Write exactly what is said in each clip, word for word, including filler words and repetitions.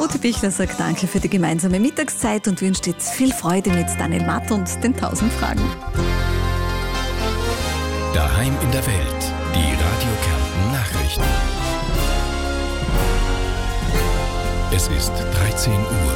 Ute Bichler sagt danke für die gemeinsame Mittagszeit und wünscht jetzt viel Freude mit Daniel Matt und den tausend Fragen. Daheim in der Welt, die Radio Kärnten Nachrichten. Es ist dreizehn Uhr.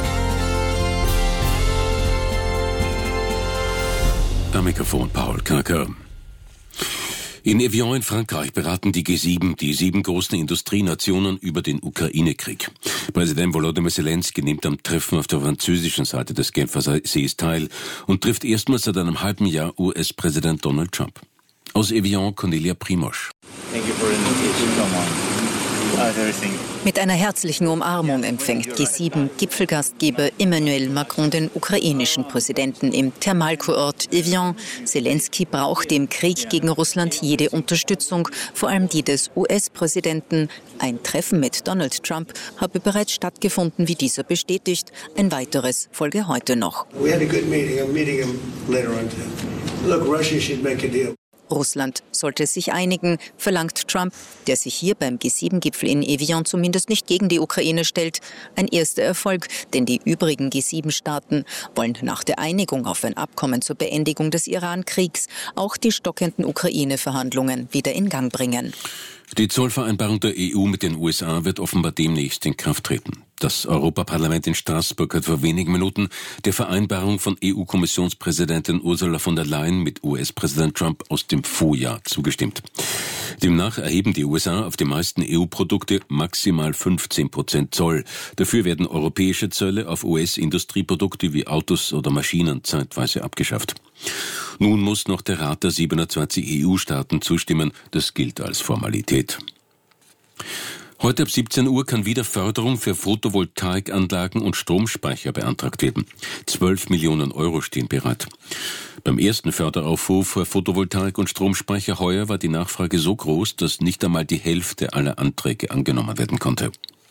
Am Mikrofon Paul Kacker. In Evian in Frankreich beraten die G sieben, die sieben großen Industrienationen, über den Ukraine-Krieg. Präsident Volodymyr Zelensky nimmt am Treffen auf der französischen Seite des Genfer Sees teil und trifft erstmals seit einem halben Jahr U S-Präsident Donald Trump. Aus Evian, Cornelia Primosch. Thank you for the invitation. Come on. Mit einer herzlichen Umarmung empfängt G sieben Gipfelgastgeber Emmanuel Macron den ukrainischen Präsidenten im Thermalkurort Evian. Zelensky braucht im Krieg gegen Russland jede Unterstützung, vor allem die des U S-Präsidenten. Ein Treffen mit Donald Trump habe bereits stattgefunden, wie dieser bestätigt. Ein weiteres folge heute noch. We had a good meeting. I'm meeting him later on today. Look, Russia should make a deal. Russland sollte sich einigen, verlangt Trump, der sich hier beim G sieben Gipfel in Evian zumindest nicht gegen die Ukraine stellt. Ein erster Erfolg, denn die übrigen G sieben Staaten wollen nach der Einigung auf ein Abkommen zur Beendigung des Iran-Kriegs auch die stockenden Ukraine-Verhandlungen wieder in Gang bringen. Die Zollvereinbarung der E U mit den U S A wird offenbar demnächst in Kraft treten. Das Europaparlament in Straßburg hat vor wenigen Minuten der Vereinbarung von E U-Kommissionspräsidentin Ursula von der Leyen mit U S-Präsident Trump aus dem Vorjahr zugestimmt. Demnach erheben die U S A auf die meisten E U-Produkte maximal fünfzehn Prozent Zoll. Dafür werden europäische Zölle auf U S-Industrieprodukte wie Autos oder Maschinen zeitweise abgeschafft. Nun muss noch der Rat der siebenundzwanzig E U-Staaten zustimmen. Das gilt als Formalität. Heute ab siebzehn Uhr kann wieder Förderung für Photovoltaikanlagen und Stromspeicher beantragt werden. zwölf Millionen Euro stehen bereit. Beim ersten Förderaufruf für Photovoltaik und Stromspeicher heuer war die Nachfrage so groß, dass nicht einmal die Hälfte aller Anträge angenommen werden konnte.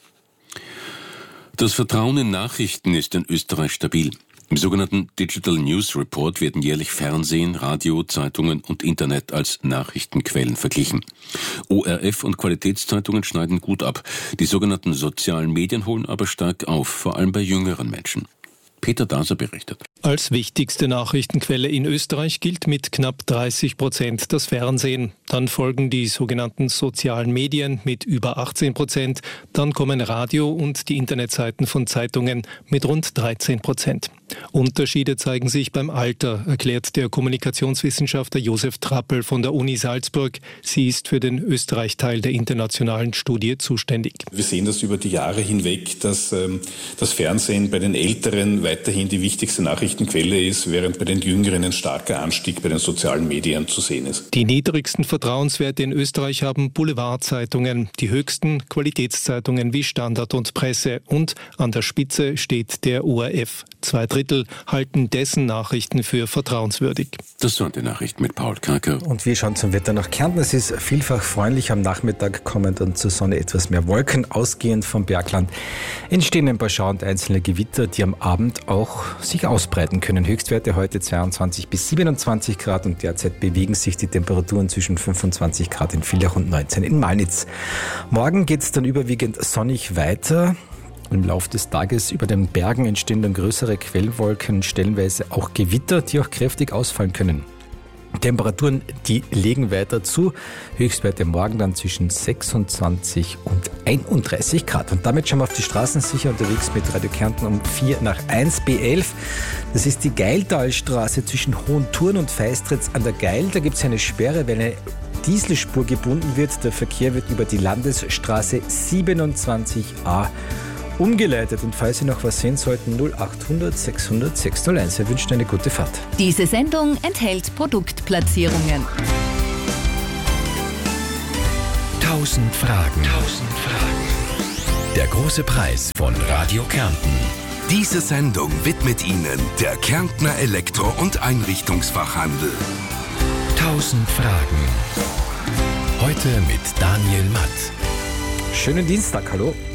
Das Vertrauen in Nachrichten ist in Österreich stabil. Im sogenannten Digital News Report werden jährlich Fernsehen, Radio, Zeitungen und Internet als Nachrichtenquellen verglichen. O R F und Qualitätszeitungen schneiden gut ab. Die sogenannten sozialen Medien holen aber stark auf, vor allem bei jüngeren Menschen. Peter Daser berichtet. Als wichtigste Nachrichtenquelle in Österreich gilt mit knapp dreißig Prozent das Fernsehen. Dann folgen die sogenannten sozialen Medien mit über achtzehn Prozent. Dann kommen Radio und die Internetseiten von Zeitungen mit rund dreizehn Prozent. Unterschiede zeigen sich beim Alter, erklärt der Kommunikationswissenschaftler Josef Trappel von der Uni Salzburg. Sie ist für den Österreich-Teil der internationalen Studie zuständig. Wir sehen das über die Jahre hinweg, dass ähm, das Fernsehen bei den Älteren weiterhin die wichtigste Nachrichtenquelle ist, während bei den Jüngeren ein starker Anstieg bei den sozialen Medien zu sehen ist. Die niedrigsten Vertrauenswerte in Österreich haben Boulevardzeitungen, die höchsten Qualitätszeitungen wie Standard und Presse und an der Spitze steht der O R F. Zwei Drittel halten dessen Nachrichten für vertrauenswürdig. Das waren die Nachrichten mit Paul Kacker. Und wir schauen zum Wetter nach Kärnten. Es ist vielfach freundlich. Am Nachmittag kommen dann zur Sonne etwas mehr Wolken. Ausgehend vom Bergland entstehen ein paar Schauer und einzelne Gewitter, die am Abend auch sich ausbreiten können. Höchstwerte heute zweiundzwanzig bis siebenundzwanzig Grad und derzeit bewegen sich die Temperaturen zwischen fünfundzwanzig Grad in Villach und neunzehn in Malnitz. Morgen geht es dann überwiegend sonnig weiter. Im Laufe des Tages über den Bergen entstehen dann größere Quellwolken, stellenweise auch Gewitter, die auch kräftig ausfallen können. Temperaturen, die legen weiter zu. Höchstwerte morgen dann zwischen sechsundzwanzig und einunddreißig Grad. Und damit schauen wir auf die Straßen, sicher unterwegs mit Radio Kärnten um vier nach eins B elf. Das ist die Geiltalstraße zwischen Hohenthurn und Feistritz an der Geil. Da gibt es eine Sperre, weil eine Dieselspur gebunden wird. Der Verkehr wird über die Landesstraße siebenundzwanzig a umgeleitet. Und falls Sie noch was sehen sollten, null achthundert sechshundert sechshunderteins. Wir wünschen eine gute Fahrt. Diese Sendung enthält Produktplatzierungen. Tausend Fragen. Tausend Fragen. Der große Preis von Radio Kärnten. Diese Sendung widmet Ihnen der Kärntner Elektro- und Einrichtungsfachhandel. Tausend Fragen. Heute mit Daniel Matt. Schönen Dienstag, hallo.